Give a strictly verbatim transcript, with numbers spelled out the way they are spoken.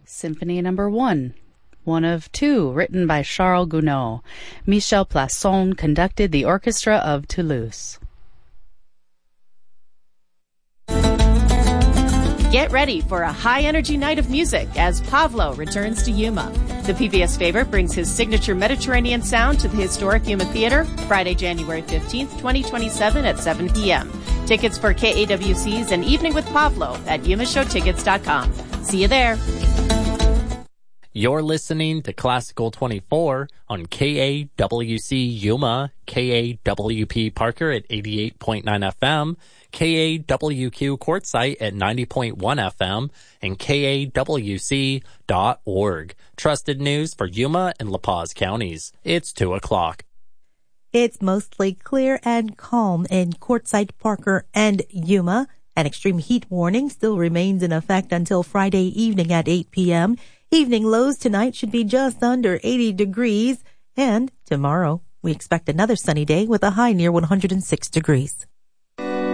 Symphony Number One, one of two, written by Charles Gounod. Michel Plasson conducted the Orchestra of Toulouse. Get ready for a high-energy night of music as Pavlo returns to Yuma. The P B S favorite brings his signature Mediterranean sound to the historic Yuma Theater Friday, January fifteenth, twenty twenty-seven at seven p.m. Tickets for K A W C's An Evening with Pavlo at yuma show tickets dot com. See you there. You're listening to Classical twenty-four on K A W C Yuma, K A W P Parker at eighty-eight point nine F M, K A W Q Quartzsite at ninety point one F M, and K A W C dot org. Trusted news for Yuma and La Paz counties. It's two o'clock. It's mostly clear and calm in Quartzsite, Parker, and Yuma. An extreme heat warning still remains in effect until Friday evening at eight p.m. Evening lows tonight should be just under eighty degrees. And tomorrow, we expect another sunny day with a high near one hundred six degrees.